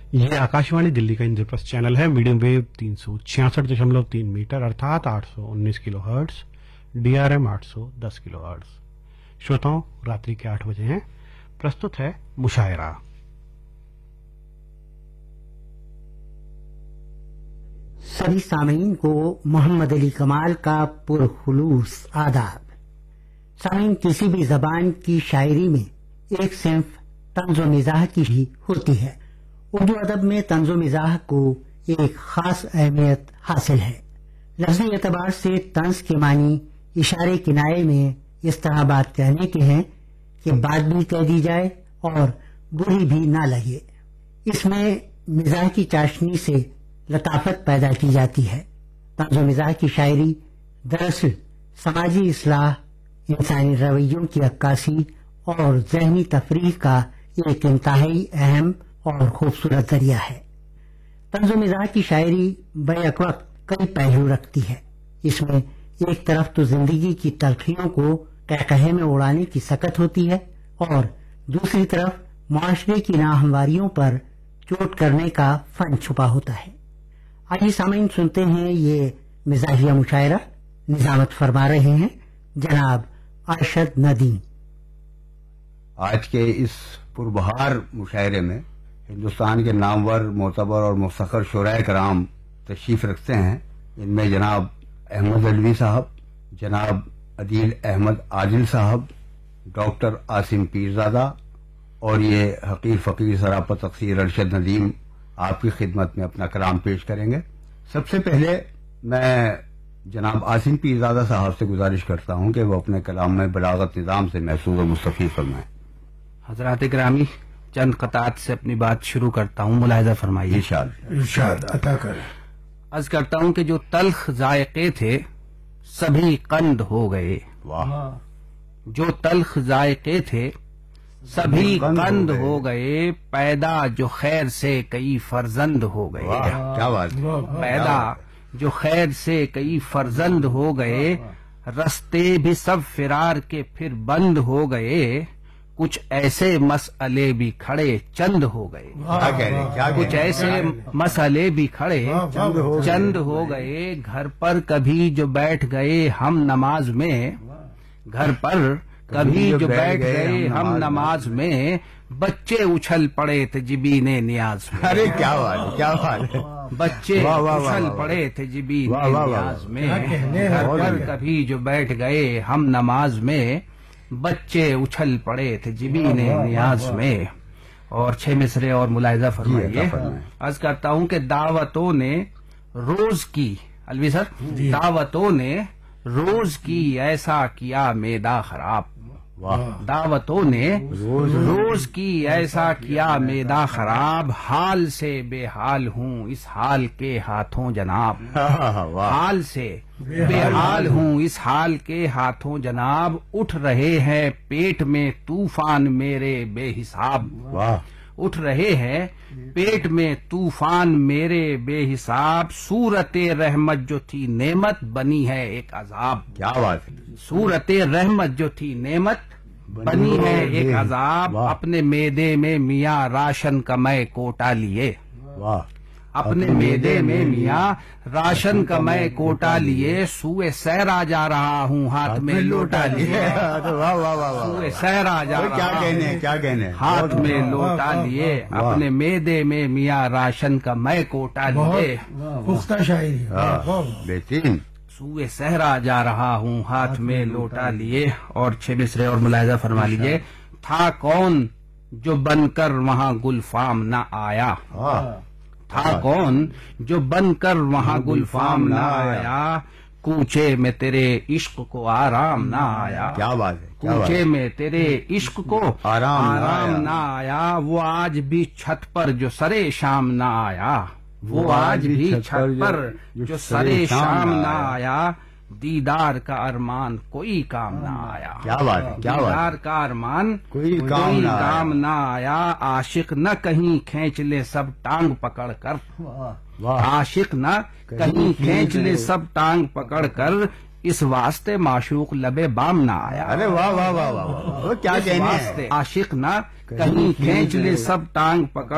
ये आकाशवाणी दिल्ली का इंद्रप्रस्थ चैनल है। मीडियम वेव 366.3 मीटर अर्थात 819 kilo hertz, DRM 810 kilo hertz. श्रोताओं, रात्रि के 8 बजे हैं। प्रस्तुत है मुशायरा। सभी सामीन को मोहम्मद अली कमाल का पुरखुलूस आदाब। सामीन, किसी भी जबान की शायरी में एक सिंफ तंज़ो मिजाह की ही होती है। उर्दू अदब में तंज़ो मिजाह को एक खास अहमियत हासिल है। लफ्ज़ी एतबार से तंज के मानी इशारे किनारे में इस तरह बात कहने के हैं कि बात भी कह दी जाए और बुरी भी ना लगे। इसमें मिजाह की चाशनी से लताफत पैदा की जाती है। तंज़ो मिजाह की शायरी दरअसल समाजी इस्लाह, इंसानी रवैयों की अक्कासी और ज़हनी तफरीह का एक इंतहाई अहम और खूबसूरत जरिया है। तंज़ो मिजाह की शायरी बैक वक्त कई पहलू रखती है। इसमें एक तरफ तो जिंदगी की तलखियों को कहकहे में उड़ाने की सकत होती है और दूसरी तरफ मुआशरे की नाहमवारियों पर चोट करने का फन छुपा होता है। आइए सामीन, सुनते हैं ये मिजाहिया मुशायरा। निजामत फरमा रहे हैं जनाब अरशद नदीम। आज के इस पुरबहार मुशायरे में हिंदुस्तान के नामवर, मोतबर और मुफ्तखर शुराए कराम तशरीफ रखते हैं। इनमें जनाब अहमद अल्वी साहब, जनाब अदील अहमद आदिल साहब, डॉक्टर आसिम पीरजादा और ये हकीर फकीर सरापा तकसीर अरशद नदीम आपकी खिदमत में अपना कलाम पेश करेंगे। सबसे पहले मैं जनाब आसिम पीरजादा साहब से गुजारिश करता हूं कि वो अपने कलाम में बलागत निज़ाम से महसूस और मुस्तफ़ीद फरमाएं। हज़रात ग्रामी, चंद क़तात से अपनी बात शुरू करता हूँ, मुलाहिज़ा फरमाइए। इरशाद अता करें। अर्ज करता हूँ कि जो तल्ख जायके थे सभी कंद हो गए। वाह। जो तल्ख जायके थे सभी कंद हो गए। पैदा जो खैर से कई फर्जंद हो गए। क्या बात। पैदा जो खैर से कई फर्जंद हो गए। रस्ते भी सब फिरार के फिर बंद हो गए। कुछ ऐसे मसले भी खड़े चंद हो गए। क्या कह रहे, क्या कुछ ऐसे मसले भी खड़े चंद हो गए। घर पर कभी जो बैठ गए हम नमाज में। घर पर कभी जो बैठ गए हम नमाज में। बच्चे उछल पड़े थे जिबीने नियाज में। अरे क्या बात, क्या बात है। बच्चे उछल पड़े थे जिबीने नियाज में। घर पर कभी जो बैठ गए हम नमाज में। बच्चे उछल पड़े थे जिबीने नियाज में। और 6 मिसरे और मुलाहिज़ा फरमाइए। अर्ज करता हूं कि दावतों ने रोज की, अलवी सर, दावतों ने रोज की ऐसा किया मैदा खराब। दावतों ने रोज की ऐसा किया मैदा खराब। हाल से बेहाल हूँ इस हाल के हाथों जनाब। हाल से बेहाल हूँ इस हाल के हाथों जनाब। उठ रहे हैं पेट में तूफान मेरे बेहिसाब। उठ रहे हैं पेट में तूफान मेरे बेहिसाब। सूरते रहमत जो थी नेमत बनी है एक अजाब। क्या बात है। सूरते रहमत जो थी नेमत बनी है एक अजाब। अपने मेदे में मियाँ राशन का मैं कोटा लिए। वाह। अपने मेदे में मियाँ राशन का मैं कोटा लिए। सुए सहरा जा रहा हूँ हाथ में लोटा लिए। वाह वाह वाह। सुए सहरा जा रहा क्या कहने, क्या कहने। हाथ में लोटा लिए। अपने मेदे में मियाँ राशन का मैं कोटा लिए। पुख्ता शायरी। बेहतरीन। सुए सहरा जा रहा हूँ हाथ में लोटा लिए। और 6 मिसरे और मुलाहिज़ा फरमा लीजिए। था कौन जो बनकर वहाँ गुलफाम न आया। था कौन जो बनकर वहाँ गुलफाम न आया। कूचे में तेरे इश्क को आराम न आया। क्या बात है। कूचे में तेरे इश्क को आराम न आया। वो आज भी छत पर जो सरे शाम न आया। वो आज भी छत पर जो सरे शाम न आया। दीदार का अरमान कोई काम ना आया। क्या बात है, क्या बात। दीदार का अरमान कोई काम ना आया। आशिक न कहीं खींच ले सब टांग पकड़ कर। आशिक न कहीं खींच ले सब टांग पकड़ कर। इस वास्ते माशूक लबे बाम ना आया। अरे वाह वाह वाह वाह। क्या कहने। आशिक न कहीं खींच ले सब टांग पकड़